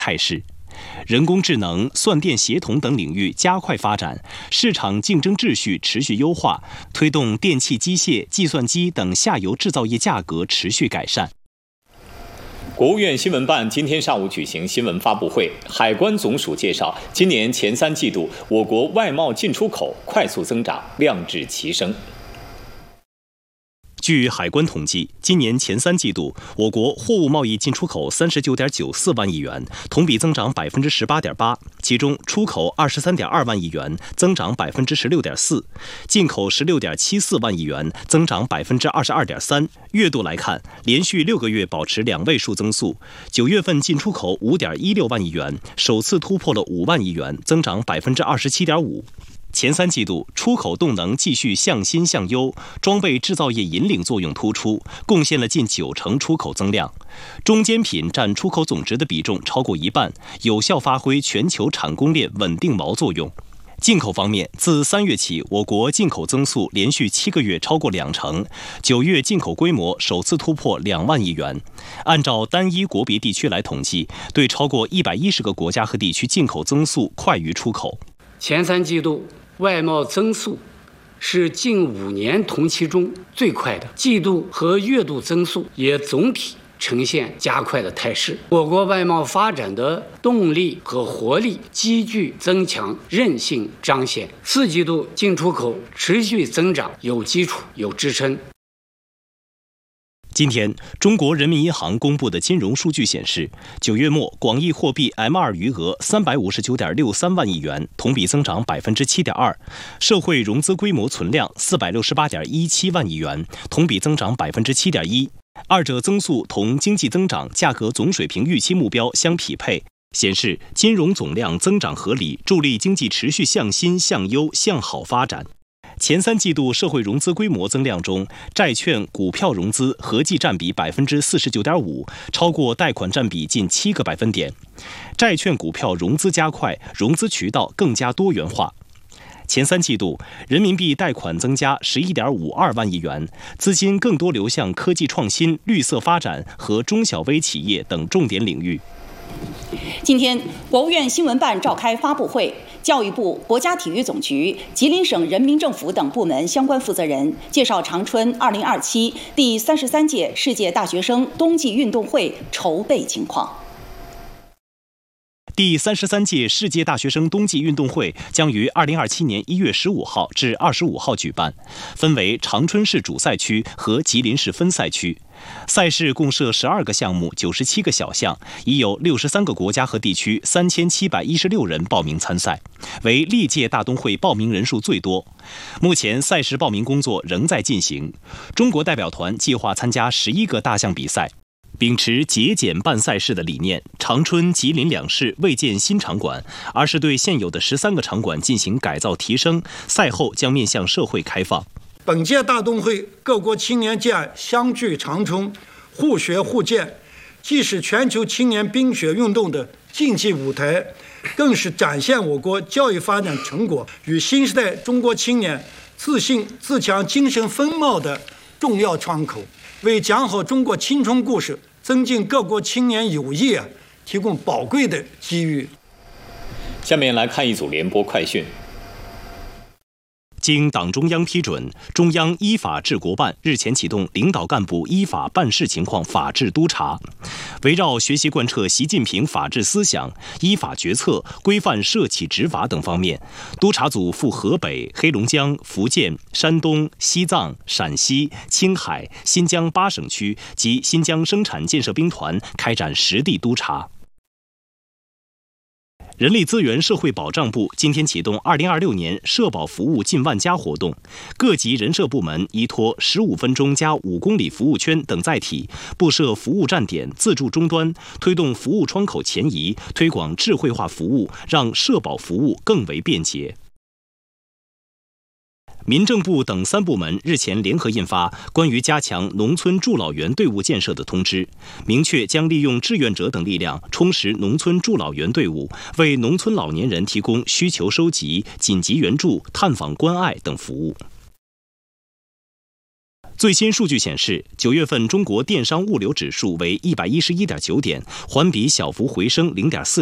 态势。人工智能、算电协同等领域加快发展，市场竞争秩序持续优化，推动电气机械、计算机等下游制造业价格持续改善。 国务院新闻办今天上午举行新闻发布会，海关总署介绍，今年前3季度我国外贸进出口快速增长，量质齐升。 据海关统计，今年前3季度，我国货物贸易进出口39.94万亿元，同比增长18.8%，其中出口23.2万亿元，增长16.4%，进口16.74万亿元，增长22.3%。月度来看，连续6个月保持2位数增速，9月份进出口5.16万亿元，首次突破了5万亿元，增长27.5%。前3季度，出口动能继续向新向优，装备制造业引领作用突出，贡献了近90%出口增量。中间品占出口总值的比重超过1半，有效发挥全球产供链稳定锚作用。进口方面，自3月起，我国进口增速连续7个月超过2成，9月进口规模首次突破2万亿元。按照单一国别地区来统计，对超过110个国家和地区进口增速快于出口。 前3季度外贸增速是近5年同期中最快的，季度和月度增速也总体呈现加快的态势。我国外贸发展的动力和活力急剧增强，韧性彰显。4季度进出口持续增长，有基础有支撑。 今天，中国人民银行公布的金融数据显示，9月末广义货币 M2 余额359.63万亿元，同比增长7.2%；社会融资规模存量468.17万亿元，同比增长7.1%。二者增速同经济增长、价格总水平预期目标相匹配，显示金融总量增长合理，助力经济持续向新、向优、向好发展。前3季度社会融资规模增量中，债券、股票融资合计占比49.5%，超过贷款占比近7个百分点。债券、股票融资加快，融资渠道更加多元化。前3季度，人民币贷款增加11.52万亿元，资金更多流向科技创新、绿色发展和中小微企业等重点领域。 今天，国务院新闻办召开发布会，教育部、国家体育总局、吉林省人民政府等部门相关负责人介绍长春2027第33届世界大学生冬季运动会筹备情况。 第33届世界大学生冬季运动会将于2027年1月15号至25号举办，分为长春市主赛区和吉林市分赛区。赛事共设12个项目，97个小项，已有63个国家和地区3716人报名参赛，为历届大冬会报名人数最多。目前赛事报名工作仍在进行，中国代表团计划参加11个大项比赛。秉持节俭办赛事的理念，长春、吉林2市未建新场馆，而是对现有的13个场馆进行改造提升，赛后将面向社会开放。 本届大冬会各国青年界相聚长春，互学互鉴，既是全球青年冰雪运动的竞技舞台，更是展现我国教育发展成果与新时代中国青年自信自强精神风貌的重要窗口，为讲好中国青春故事、增进各国青年友谊提供宝贵的机遇。 下面来看一组联播快讯。 经党中央批准，中央依法治国办日前启动领导干部依法办事情况法治督查，围绕学习贯彻习近平法治思想、依法决策、规范涉企执法等方面，督查组赴河北、黑龙江、福建、山东、西藏、陕西、青海、新疆8省区及新疆生产建设兵团开展实地督查。人力资源社会保障部今天启动2026年社保服务近万家活动，各级人社部门依托15分钟加5公里服务圈等载体，布设服务站点、自助终端，推动服务窗口前移，推广智慧化服务，让社保服务更为便捷。民政部等3部门日前联合印发关于加强农村助老园队伍建设的通知，明确将利用志愿者等力量充实农村助老园队伍，为农村老年人提供需求收集、紧急援助、探访关爱等服务。 最新数据显示，9月份中国电商物流指数为111.9点，环比小幅回升0.4